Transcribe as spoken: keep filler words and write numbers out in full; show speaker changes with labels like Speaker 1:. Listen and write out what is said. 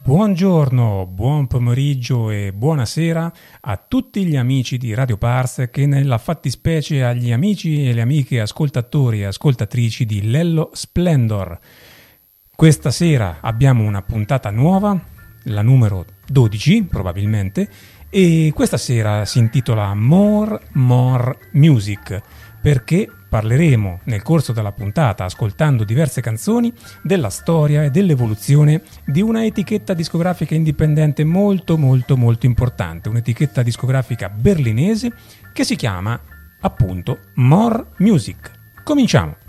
Speaker 1: Buongiorno, buon pomeriggio e buonasera a tutti gli amici di Radio Pars che nella fattispecie agli amici e le amiche ascoltatori e ascoltatrici di Lello Splendor. Questa sera abbiamo una puntata nuova, la numero dodici probabilmente, e questa sera si intitola More More Music, perché parleremo nel corso della puntata, ascoltando diverse canzoni, della storia e dell'evoluzione di una etichetta discografica indipendente molto molto molto importante, un'etichetta discografica berlinese che si chiama appunto More Music. Cominciamo!